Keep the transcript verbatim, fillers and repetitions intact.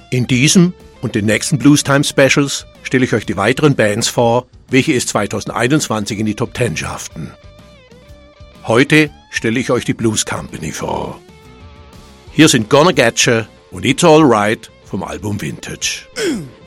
In diesem und den nächsten Blues Time Specials stelle ich euch die weiteren Bands vor, welche es zweitausendeinundzwanzig in die Top Ten schafften. Heute stelle ich euch die Blues Company vor. Hier sind Gonna Getcha und It's Alright vom Album Vintage.